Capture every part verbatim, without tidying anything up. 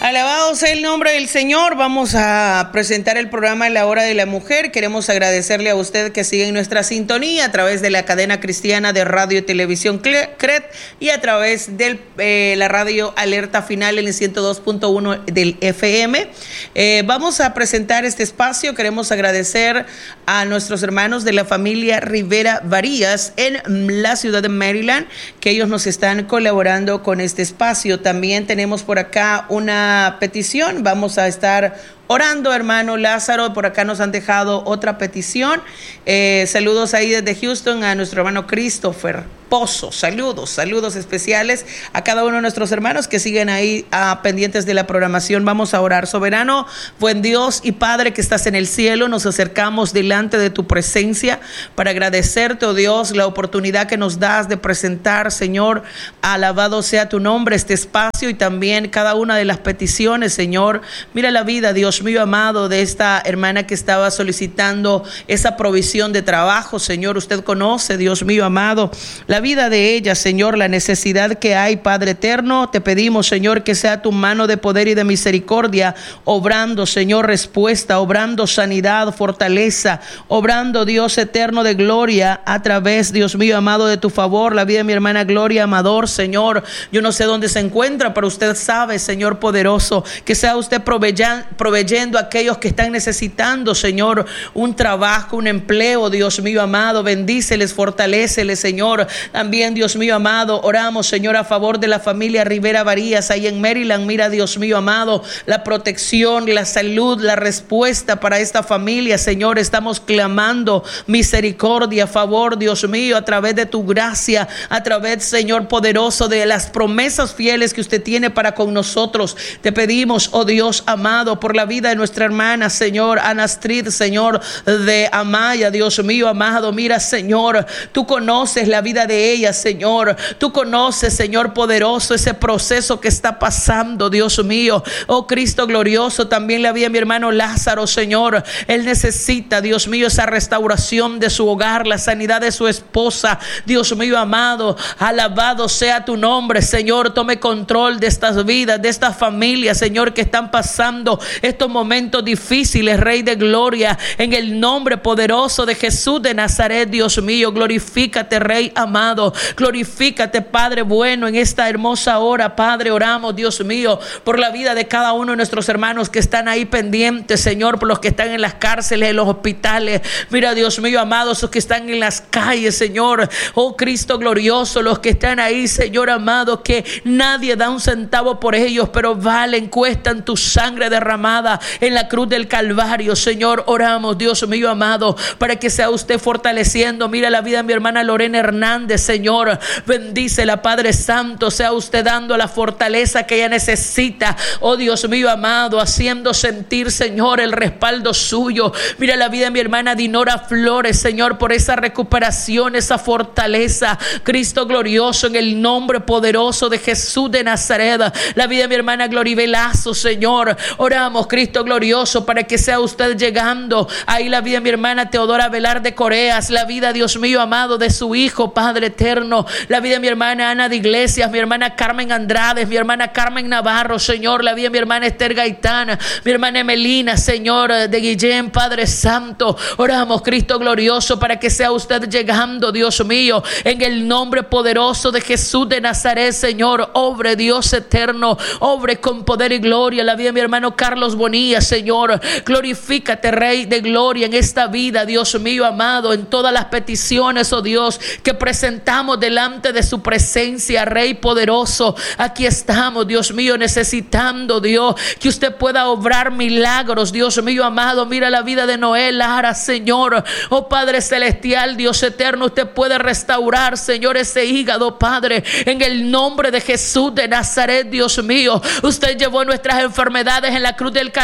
Alabado sea el nombre del Señor. Vamos a presentar el programa La Hora de la Mujer. Queremos agradecerle a usted que sigue en nuestra sintonía a través de la cadena cristiana de radio y televisión C R E T y a través de eh, la radio Alerta Final en el ciento dos punto uno del F M. Eh, vamos a presentar este espacio. Queremos agradecer a nuestros hermanos de la familia Rivera Varías en la ciudad de Maryland, que ellos nos están colaborando con este espacio. También tenemos por acá una petición. Vamos a estar orando, hermano Lázaro. Por acá nos han dejado otra petición. Eh, saludos ahí desde Houston a nuestro hermano Christopher Pozo. Saludos, saludos especiales a cada uno de nuestros hermanos que siguen ahí uh, pendientes de la programación. Vamos a orar. Soberano, buen Dios y Padre que estás en el cielo, nos acercamos delante de tu presencia para agradecerte, oh Dios, la oportunidad que nos das de presentar, Señor, alabado sea tu nombre, este espacio y también cada una de las peticiones, Señor. Mira la vida, Dios mío amado, de esta hermana que estaba solicitando esa provisión de trabajo, Señor. Usted conoce, Dios mío amado, la vida de ella, Señor, la necesidad que hay, Padre eterno. Te pedimos, Señor, que sea tu mano de poder y de misericordia obrando, Señor, respuesta, obrando sanidad, fortaleza, obrando, Dios eterno de gloria, a través, Dios mío amado, de tu favor, la vida de mi hermana Gloria Amador, Señor. Yo no sé dónde se encuentra, pero usted sabe, Señor poderoso, que sea usted proveyendo a aquellos que están necesitando, Señor, un trabajo, un empleo, Dios mío amado. Bendíceles, fortaléceles, Señor. También, Dios mío amado, oramos, Señor, a favor de la familia Rivera Varías ahí en Maryland. Mira, Dios mío amado, la protección, la salud, la respuesta para esta familia, Señor. Estamos clamando misericordia, favor, Dios mío, a través de tu gracia, a través, Señor poderoso, de las promesas fieles que usted tiene para con nosotros. Te pedimos, oh Dios amado, por la vida de nuestra hermana, Señor, Anastrid, Señor, de Amaya, Dios mío amado. Mira, Señor, tú conoces la vida de ella, Señor. Tú conoces, Señor poderoso, ese proceso que está pasando, Dios mío. Oh Cristo glorioso, también la vida de mi hermano Lázaro, Señor. Él necesita, Dios mío, esa restauración de su hogar, la sanidad de su esposa, Dios mío amado. Alabado sea tu nombre, Señor. Tome control de estas vidas, de estas familias, Señor, que están pasando estos momentos difíciles, Rey de gloria, en el nombre poderoso de Jesús de Nazaret, Dios mío. Glorifícate, Rey amado, glorifícate, Padre bueno, en esta hermosa hora, Padre. Oramos, Dios mío, por la vida de cada uno de nuestros hermanos que están ahí pendientes, Señor, por los que están en las cárceles, en los hospitales. Mira, Dios mío amado, esos que están en las calles, Señor. Oh Cristo glorioso, los que están ahí, Señor amado, que nadie da un centavo por ellos, pero valen, cuestan tu sangre derramada en la cruz del Calvario, Señor. Oramos, Dios mío amado, para que sea usted fortaleciendo. Mira la vida de mi hermana Lorena Hernández, Señor. Bendícela, Padre Santo. Sea usted dando la fortaleza que ella necesita, oh Dios mío amado, haciendo sentir, Señor, el respaldo suyo. Mira la vida de mi hermana Dinora Flores, Señor, por esa recuperación, esa fortaleza, Cristo glorioso, en el nombre poderoso de Jesús de Nazaret. La vida de mi hermana Gloribel Lazo, Señor. Oramos, Cristo glorioso, para que sea usted llegando ahí la vida de mi hermana Teodora Velarde Coreas, la vida, Dios mío amado, de su hijo, Padre eterno. La vida de mi hermana Ana de Iglesias, mi hermana Carmen Andrade, mi hermana Carmen Navarro, Señor. La vida de mi hermana Esther Gaitana, mi hermana Emelina, Señor, de Guillén, Padre Santo. Oramos, Cristo glorioso, para que sea usted llegando, Dios mío, en el nombre poderoso de Jesús de Nazaret, Señor. Obre, Dios eterno, obre con poder y gloria. La vida de mi hermano Carlos Bonilla, Señor. Glorifícate, Rey de gloria, en esta vida, Dios mío amado, en todas las peticiones, oh Dios, que presentamos delante de su presencia, Rey poderoso. Aquí estamos, Dios mío, necesitando, Dios, que usted pueda obrar milagros, Dios mío amado. Mira la vida de Noel Lara, Señor. Oh Padre celestial, Dios eterno, usted puede restaurar, Señor, ese hígado, Padre, en el nombre de Jesús de Nazaret, Dios mío. Usted llevó nuestras enfermedades en la cruz del Calvario,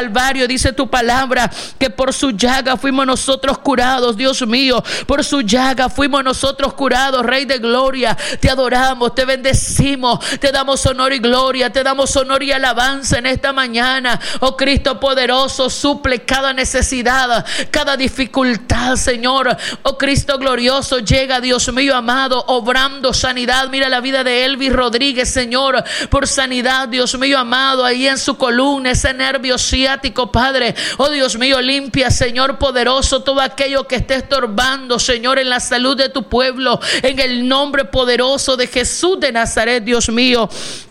Calvario. Dice tu palabra que por su llaga fuimos nosotros curados, Dios mío. Por su llaga fuimos nosotros curados, Rey de gloria. Te adoramos, te bendecimos, te damos honor y gloria, te damos honor y alabanza en esta mañana. Oh Cristo poderoso, suple cada necesidad, cada dificultad, Señor. Oh Cristo glorioso, llega, Dios mío amado, obrando sanidad. Mira la vida de Elvis Rodríguez, Señor, por sanidad, Dios mío amado, ahí en su columna, ese nervio ciático, Padre. Oh Dios mío, limpia, Señor poderoso, todo aquello que esté estorbando, Señor, en la salud de tu pueblo, en el nombre poderoso de Jesús de Nazaret, Dios mío.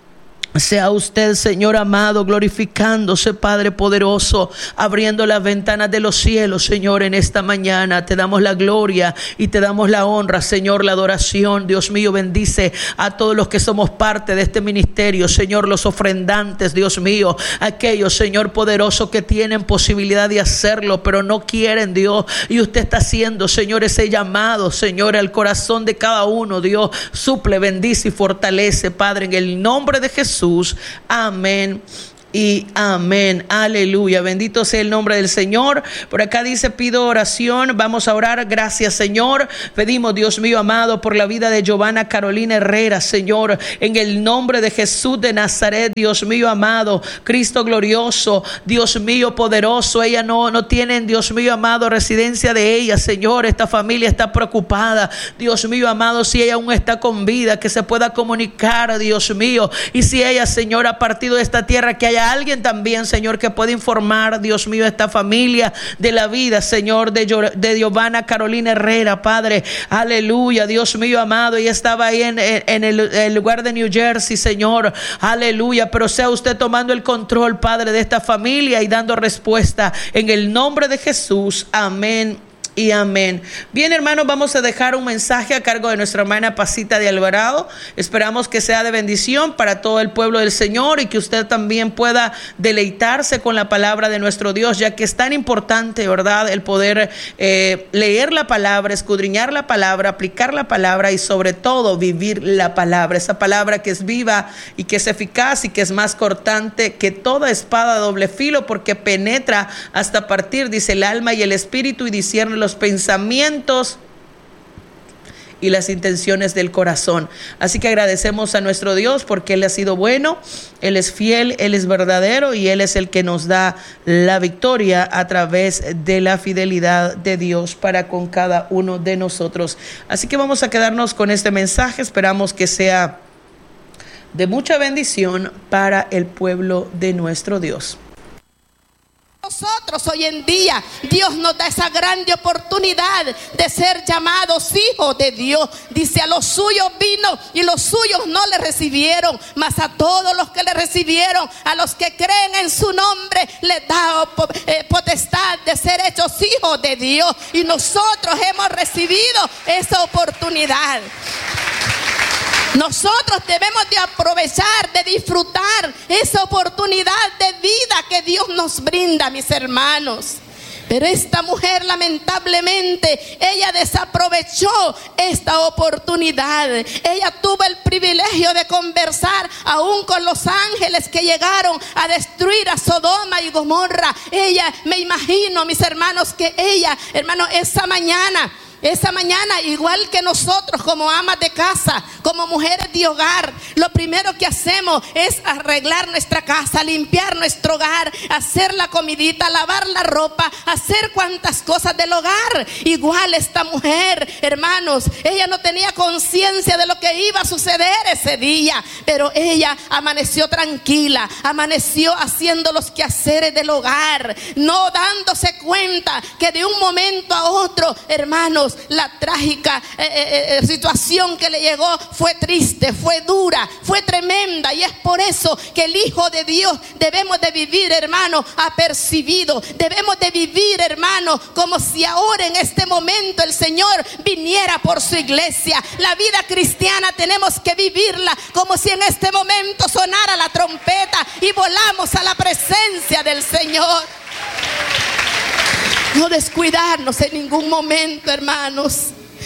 Sea usted, Señor amado, glorificándose, Padre poderoso, abriendo las ventanas de los cielos, Señor, en esta mañana. Te damos la gloria y te damos la honra, Señor, la adoración. Dios mío, bendice a todos los que somos parte de este ministerio, Señor, los ofrendantes, Dios mío, aquellos, Señor poderoso, que tienen posibilidad de hacerlo, pero no quieren, Dios, y usted está haciendo, Señor, ese llamado, Señor, al corazón de cada uno. Dios, suple, bendice y fortalece, Padre, en el nombre de Jesús. Amén y amén. Aleluya. Bendito sea el nombre del Señor. Por acá dice, pido oración. Vamos a orar. Gracias, Señor. Pedimos, Dios mío amado, por la vida de Giovanna Carolina Herrera, Señor, en el nombre de Jesús de Nazaret. Dios mío amado, Cristo glorioso, Dios mío poderoso. Ella no, no tiene, Dios mío amado, residencia de ella, Señor. Esta familia está preocupada, Dios mío amado, si ella aún está con vida, que se pueda comunicar, Dios mío. Y si ella, Señor, ha partido de esta tierra, que haya alguien también, Señor, que pueda informar, Dios mío, esta familia de la vida, Señor, de, de Giovanna Carolina Herrera, Padre. Aleluya, Dios mío amado. Ella estaba ahí en, en el, el lugar de New Jersey, Señor. Aleluya, pero sea usted tomando el control, Padre, de esta familia y dando respuesta en el nombre de Jesús. Amén y amén. Bien, hermanos, vamos a dejar un mensaje a cargo de nuestra hermana Pasita de Alvarado. Esperamos que sea de bendición para todo el pueblo del Señor y que usted también pueda deleitarse con la palabra de nuestro Dios, ya que es tan importante, ¿verdad?, el poder eh, leer la palabra, escudriñar la palabra, aplicar la palabra y sobre todo vivir la palabra, esa palabra que es viva y que es eficaz y que es más cortante que toda espada de doble filo, porque penetra hasta partir, dice, el alma y el espíritu, y discierne los pensamientos y las intenciones del corazón. Así que agradecemos a nuestro Dios porque Él ha sido bueno, Él es fiel, Él es verdadero y Él es el que nos da la victoria a través de la fidelidad de Dios para con cada uno de nosotros. Así que vamos a quedarnos con este mensaje. Esperamos que sea de mucha bendición para el pueblo de nuestro Dios. Nosotros hoy en día, Dios nos da esa grande oportunidad de ser llamados hijos de Dios. Dice, a los suyos vino y los suyos no le recibieron, mas a todos los que le recibieron, a los que creen en su nombre, les da potestad de ser hechos hijos de Dios. Y nosotros hemos recibido esa oportunidad. Nosotros debemos de aprovechar, de disfrutar esa oportunidad de vida que Dios nos brinda, mis hermanos. Pero esta mujer, lamentablemente, ella desaprovechó esta oportunidad. Ella tuvo el privilegio de conversar aún con los ángeles que llegaron a destruir a Sodoma y Gomorra. Ella, me imagino, mis hermanos, que ella, hermano, esa mañana... Esa mañana, igual que nosotros como amas de casa, como mujeres de hogar, lo primero que hacemos es arreglar nuestra casa, limpiar nuestro hogar, hacer la comidita, lavar la ropa, hacer cuantas cosas del hogar. Igual esta mujer, hermanos, ella no tenía conciencia de lo que iba a suceder ese día, pero ella amaneció tranquila, amaneció haciendo los quehaceres del hogar, no dándose cuenta que de un momento a otro, hermanos, la trágica eh, eh, situación que le llegó fue triste, fue dura, fue tremenda. Y es por eso que el Hijo de Dios debemos de vivir, hermano, apercibido. Debemos de vivir, hermano, como si ahora en este momento el Señor viniera por su iglesia. La vida cristiana tenemos que vivirla como si en este momento sonara la trompeta y volamos a la presencia del Señor. No descuidarnos en ningún momento, hermanos.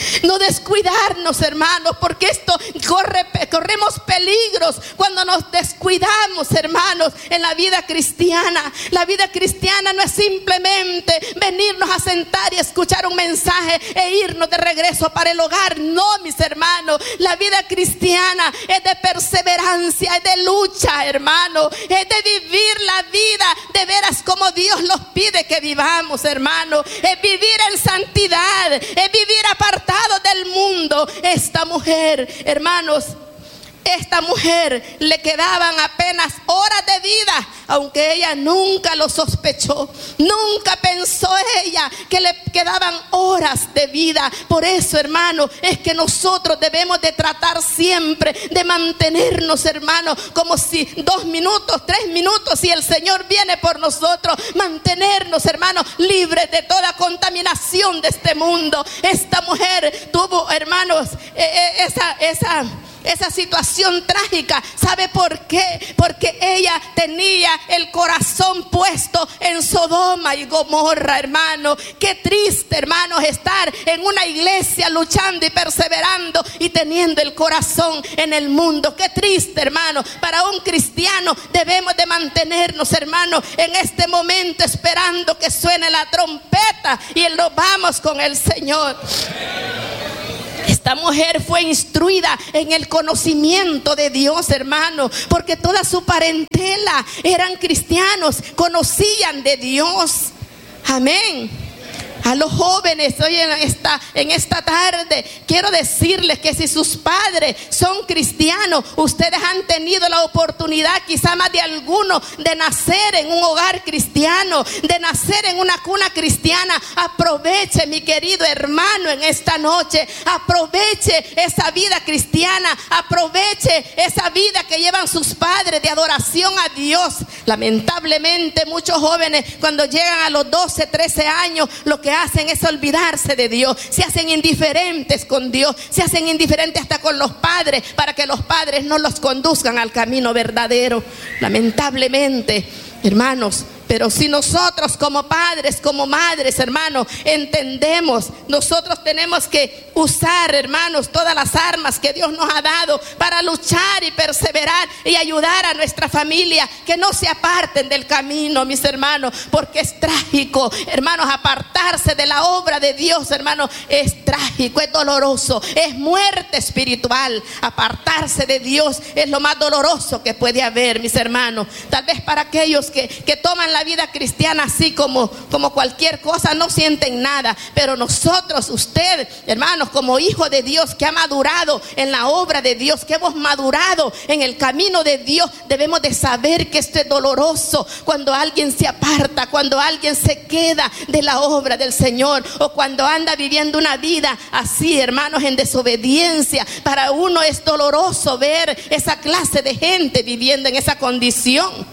No descuidarnos, hermanos, porque esto corre, corremos peligros cuando nos descuidamos, hermanos, en la vida cristiana. La vida cristiana no es simplemente venirnos a sentar y escuchar un mensaje e irnos de regreso para el hogar. No, mis hermanos, la vida cristiana es de perseverancia, es de lucha, hermano, es de vivir la vida de veras como Dios nos pide que vivamos, hermano. Es vivir en santidad, es vivir apartado del mundo. Esta mujer, hermanos, esta mujer le quedaban apenas horas de vida, aunque ella nunca lo sospechó. Nunca pensó ella que le quedaban horas de vida. Por eso, hermano, es que nosotros debemos de tratar siempre de mantenernos, hermano, como si dos minutos, tres minutos, si el Señor viene por nosotros, mantenernos, hermano, libres de toda contaminación de este mundo. Esta mujer tuvo, hermanos, esa, esa Esa situación trágica. ¿Sabe por qué? Porque ella tenía el corazón puesto en Sodoma y Gomorra, hermano. Qué triste, hermanos, estar en una iglesia luchando y perseverando y teniendo el corazón en el mundo. Qué triste, hermano. Para un cristiano debemos de mantenernos, hermano, en este momento esperando que suene la trompeta y nos vamos con el Señor. Esta mujer fue instruida en el conocimiento de Dios, hermano, porque toda su parentela eran cristianos, conocían de Dios. Amén. A los jóvenes hoy en esta, en esta tarde quiero decirles que si sus padres son cristianos, ustedes han tenido la oportunidad, quizá más de alguno, de nacer en un hogar cristiano, de nacer en una cuna cristiana. Aproveche, mi querido hermano, en esta noche. Aproveche esa vida cristiana. Aproveche esa vida que llevan sus padres de adoración a Dios. Lamentablemente muchos jóvenes, cuando llegan a los doce, trece años, lo que hacen es olvidarse de Dios. Se hacen indiferentes con Dios, se hacen indiferentes hasta con los padres, para que los padres no los conduzcan al camino verdadero. Lamentablemente, hermanos, pero si nosotros como padres, como madres, hermanos, entendemos, nosotros tenemos que usar, hermanos, todas las armas que Dios nos ha dado para luchar y perseverar y ayudar a nuestra familia, que no se aparten del camino, mis hermanos, porque es trágico, hermanos, apartarse de la obra de Dios, hermanos, es trágico, es doloroso, es muerte espiritual. Apartarse de Dios es lo más doloroso que puede haber, mis hermanos. Tal vez para aquellos que, que toman la vida cristiana así como, como cualquier cosa, no sienten nada, pero nosotros, usted, hermanos, como hijo de Dios que ha madurado en la obra de Dios, que hemos madurado en el camino de Dios, debemos de saber que esto es doloroso cuando alguien se aparta, cuando alguien se queda de la obra del Señor, o cuando anda viviendo una vida así, hermanos, en desobediencia. Para uno es doloroso ver esa clase de gente viviendo en esa condición.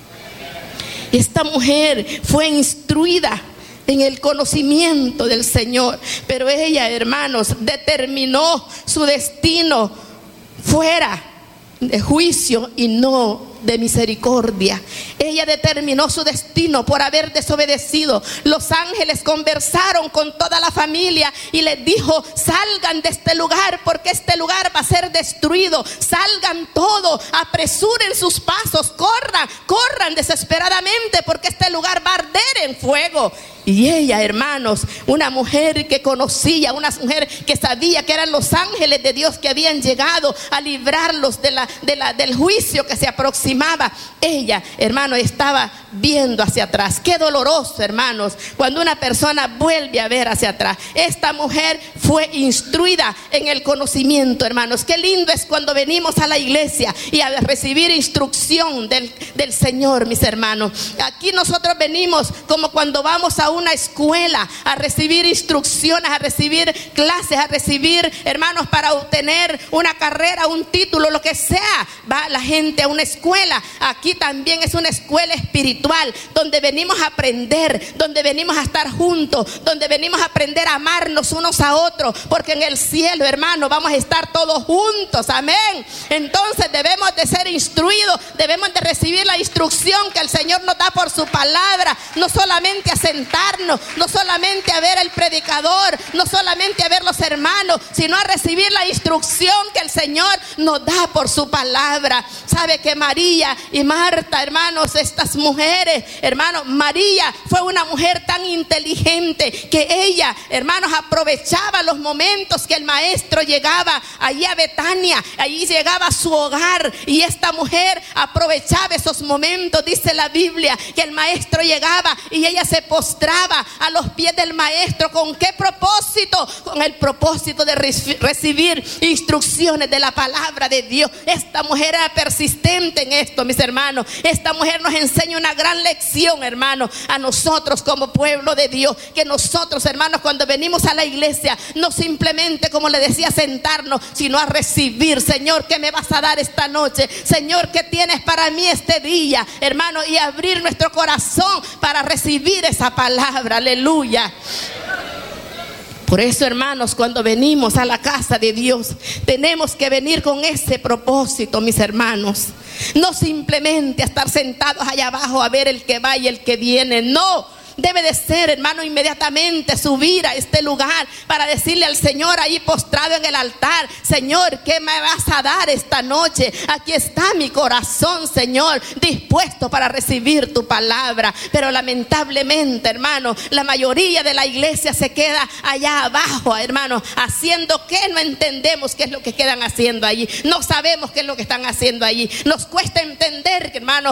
Esta mujer fue instruida en el conocimiento del Señor, pero ella, hermanos, determinó su destino fuera de juicio y no de misericordia. Ella determinó su destino por haber desobedecido. Los ángeles conversaron con toda la familia y les dijo: salgan de este lugar, porque este lugar va a ser destruido. Salgan todos, apresuren sus pasos, corran, corran desesperadamente, porque este lugar va a arder en fuego. Y ella, hermanos, una mujer que conocía, una mujer que sabía que eran los ángeles de Dios que habían llegado a librarlos de la, de la, del juicio que se aproximaba. Ella, hermano, estaba viendo hacia atrás. Qué doloroso, hermanos, cuando una persona vuelve a ver hacia atrás. Esta mujer fue instruida en el conocimiento, hermanos. Qué lindo es cuando venimos a la iglesia y a recibir instrucción del, del Señor, mis hermanos. Aquí nosotros venimos como cuando vamos a una escuela a recibir instrucciones, a recibir clases, a recibir, hermanos, para obtener una carrera, un título, lo que sea. Va la gente a una escuela. Aquí también es una escuela espiritual, donde venimos a aprender, donde venimos a estar juntos, donde venimos a aprender a amarnos unos a otros, porque en el cielo, hermanos, vamos a estar todos juntos. Amén. Entonces debemos de ser instruidos, debemos de recibir la instrucción que el Señor nos da por su palabra, no solamente a sentar sentarnos, no solamente a ver el predicador, no solamente a ver los hermanos, sino a recibir la instrucción que el Señor nos da por su palabra. Sabe que María y Marta, hermanos, estas mujeres, hermanos, María fue una mujer tan inteligente que ella, hermanos, aprovechaba los momentos que el maestro llegaba allí a Betania, allí llegaba a su hogar, y esta mujer aprovechaba esos momentos. Dice la Biblia que el maestro llegaba y ella se postraba a los pies del maestro. ¿Con qué propósito? Con el propósito de re- recibir instrucciones de la palabra de Dios. Esta mujer era persistente en esto, mis hermanos. Esta mujer nos enseña una gran lección, hermanos, a nosotros como pueblo de Dios, que nosotros, hermanos, cuando venimos a la iglesia, no simplemente, como le decía, sentarnos, sino a recibir. Señor, ¿qué me vas a dar esta noche? Señor, ¿qué tienes para mí este día? Hermano, y abrir nuestro corazón para recibir esa palabra. Aleluya. Por eso, hermanos, cuando venimos a la casa de Dios, tenemos que venir con ese propósito, mis hermanos. No simplemente a estar sentados allá abajo a ver el que va y el que viene. No. Debe de ser, hermano, inmediatamente subir a este lugar para decirle al Señor ahí postrado en el altar: Señor, ¿qué me vas a dar esta noche? Aquí está mi corazón, Señor, dispuesto para recibir tu palabra. Pero lamentablemente, hermano, la mayoría de la iglesia se queda allá abajo, hermano, haciendo que no entendemos qué es lo que quedan haciendo allí. No sabemos qué es lo que están haciendo allí. Nos cuesta entender, hermano,